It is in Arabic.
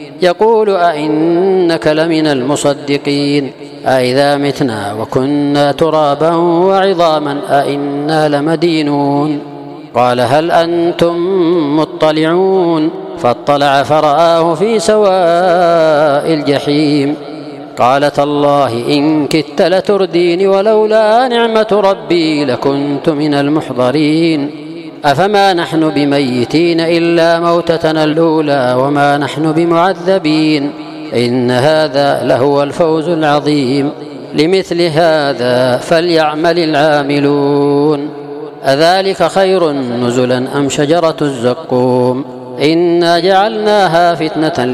يقول أئنك لمن المصدقين أئذا متنا وكنا ترابا وعظاما أئنا لمدينون قال هل أنتم مطلعون فاطلع فرآه في سواء الجحيم قال تالله إن كدت لتردين ولولا نعمة ربي لكنت من المحضرين أفما نحن بميتين إلا موتتنا الأولى وما نحن بمعذبين إن هذا لهو الفوز العظيم لمثل هذا فليعمل العاملون أذلك خير نزلا أم شجرة الزقوم إنا جعلناها فتنة